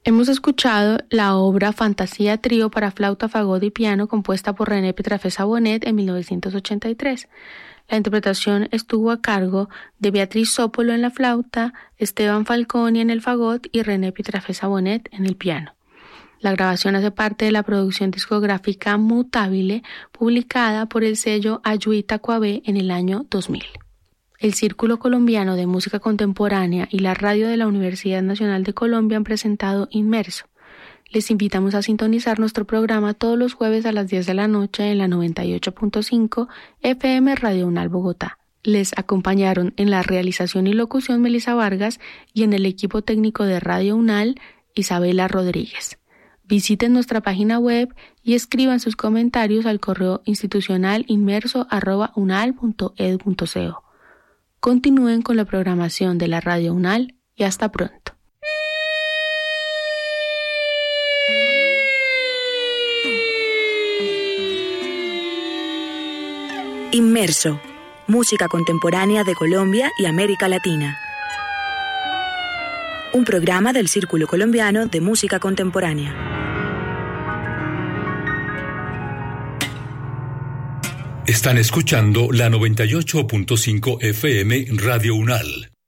Hemos escuchado la obra Fantasía Trío para flauta, fagot y piano compuesta por René Petrafé-Sabonet en 1983. La interpretación estuvo a cargo de Beatriz Sopolo en la flauta, Esteban Falconi en el fagot y René Petrafé-Sabonet en el piano. La grabación hace parte de la producción discográfica Mutabile, publicada por el sello Ayuita Coabé en el año 2000. El Círculo Colombiano de Música Contemporánea y la radio de la Universidad Nacional de Colombia han presentado Inmerso. Les invitamos a sintonizar nuestro programa todos los jueves a las 10 de la noche en la 98.5 FM Radio UNAL Bogotá. Les acompañaron en la realización y locución Melissa Vargas y en el equipo técnico de Radio UNAL Isabela Rodríguez. Visiten nuestra página web y escriban sus comentarios al correo institucional inmerso@unal.edu.co. Continúen con la programación de la Radio UNAL y hasta pronto. Inmerso, música contemporánea de Colombia y América Latina. Un programa del Círculo Colombiano de Música Contemporánea. Están escuchando la 98.5 FM Radio UNAL.